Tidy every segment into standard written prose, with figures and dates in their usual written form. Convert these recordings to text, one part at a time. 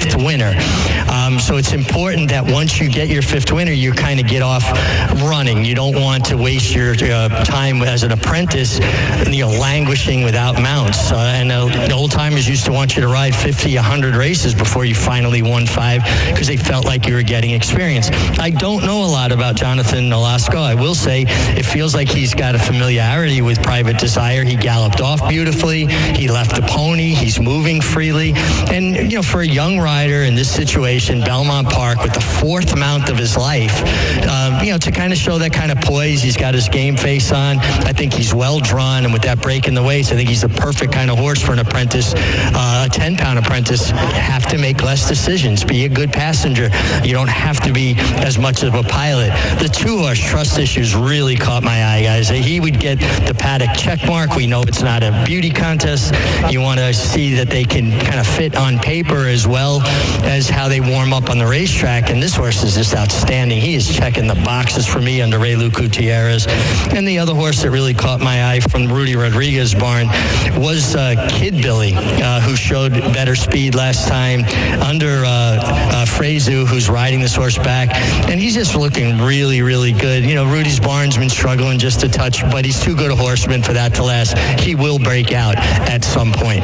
fifth winner. So it's important that once you get your fifth winner, you kind of get off running. You don't want to waste your time as an apprentice, languishing without mounts. And the old timers used to want you to ride 50, 100 races before you finally won 5 because they felt like you were getting experience. I don't know a lot about Jonathan Nolasco. I will say it feels like he's got a familiarity with Private Desire. He galloped off beautifully. He left the pony. He's moving freely. And, for a young rider in this situation, Belmont Park, with the 4th mount of his life, to kind of show that kind of poise, he's got his game face on. I think he's well drawn, and with that break in the weights, I think he's the perfect kind of horse for an apprentice, a 10-pound apprentice. You have to make less decisions. Be a good passenger. You don't have to be as much of a pilot. The 2-horse Trust Issues really caught my eye, guys. He would get the paddock check mark. We know it's not a beauty contest. You want to see that they can kind of fit on paper as well as how they warm up on the racetrack, and this horse is just outstanding. He is checking the boxes for me under Ray Lu Gutierrez. And the other horse that really caught my eye from Rudy Rodriguez barn was Kid Billy, who showed better speed last time under Frezu, who's riding this horse back, and he's just looking really, really good. Rudy's barn's been struggling just a touch, but he's too good a horseman for that to last. He will break out at some point.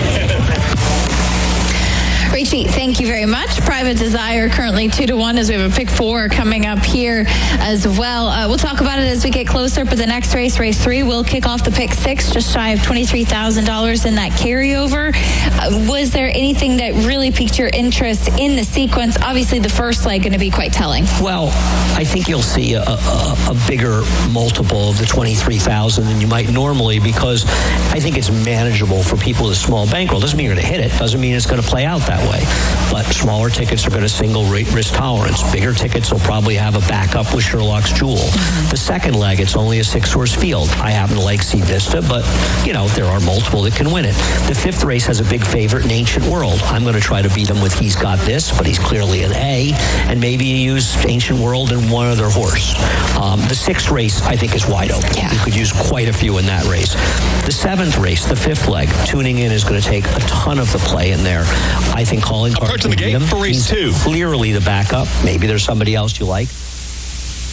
Rachie, thank you very much. Private Desire currently 2-1 as we have a pick 4 coming up here as well. We'll talk about it as we get closer, but the next race 3, will kick off the pick 6, just shy of $23,000 in that carryover. Was there anything that really piqued your interest in the sequence? Obviously, the first leg going to be quite telling. Well, I think you'll see a bigger multiple of the 23,000 than you might normally, because I think it's manageable for people with a small bankroll. Doesn't mean you're going to hit it. Doesn't mean it's going to play out that way. But smaller tickets are going to single risk tolerance. Bigger tickets will probably have a backup with Sherlock's Jewel. The second leg, it's only a 6-horse field. I happen to like Sea Vista, but there are multiple that can win it. The 5th race has a big favorite in Ancient World. I'm going to try to beat him with He's Got This, but he's clearly an A, and maybe you use Ancient World and one other horse. The 6th race, I think, is wide open. Yeah. You could use quite a few in that race. The 7th race, the 5th leg, tuning in is going to take a ton of the play in there. I think Calling Card to the gate for race 2. Clearly the backup. Maybe there's somebody else you like.